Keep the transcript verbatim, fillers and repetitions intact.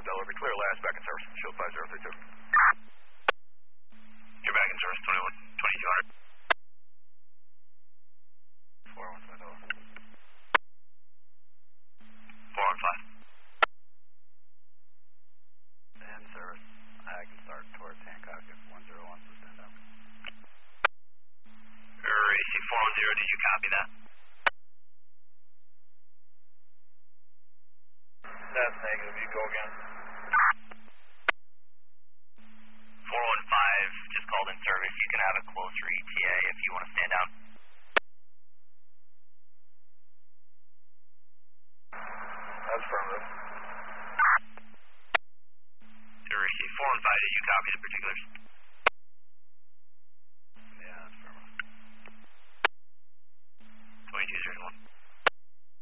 Delaware. Be clear last, back in service. Shield five zero three two. You're back in service, twenty-one, twenty-two hundred. four one five Delaware. four one five. In service. I can start towards Hancock if one zero wants to stand up. R A C four one zero, did you copy that? That's negative. You go again. four one five, just called in service. You can have a closer E T A if you want to stand down. That's affirmative. R A C four one five, did you copy the particulars?